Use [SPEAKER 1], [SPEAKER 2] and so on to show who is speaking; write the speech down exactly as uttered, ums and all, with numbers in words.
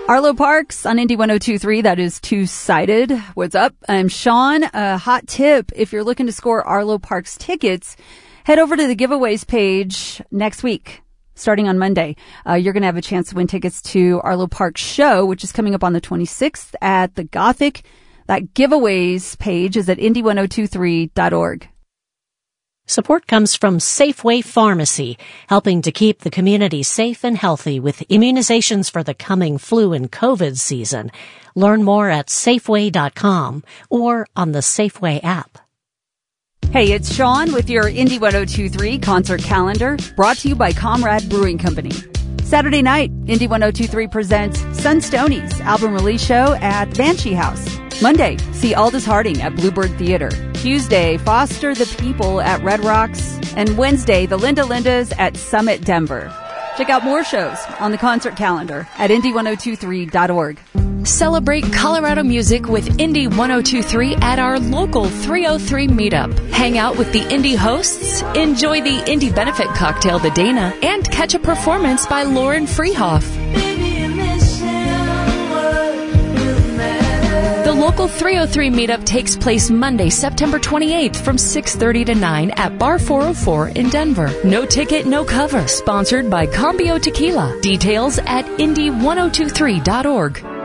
[SPEAKER 1] Arlo Parks on Indy one oh two point three. That is two-sided. What's up? I'm Sean. A hot tip. If you're looking to score Arlo Parks tickets, head over to the giveaways page next week. Starting on Monday, uh, you're going to have a chance to win tickets to Arlo Parks show, which is coming up on the twenty-sixth at the Gothic. That giveaways page is at indy one oh two three dot org.
[SPEAKER 2] Support comes from Safeway Pharmacy, helping to keep the community safe and healthy with immunizations for the coming flu and COVID season. Learn more at safeway dot com or on the Safeway app.
[SPEAKER 1] Hey, it's Sean with your Indy one oh two point three concert calendar, brought to you by Comrade Brewing Company. Saturday night, Indy one oh two point three presents Sunstonies album release show at Banshee House. Monday, see Aldous Harding at Bluebird Theater. Tuesday, Foster the People at Red Rocks. And Wednesday, the Linda Lindas at Summit Denver. Check out more shows on the concert calendar at indy one oh two three dot org.
[SPEAKER 3] Celebrate Colorado music with Indy one oh two point three at our local three oh three meetup. Hang out with the Indy hosts, enjoy the Indy benefit cocktail, the Dana, and catch a performance by Lauren Freehoff. The local three oh three meetup takes place Monday, September twenty-eighth from six thirty to nine at Bar four oh four in Denver. No ticket, no cover. Sponsored by Cambio Tequila. Details at indy one oh two three dot org.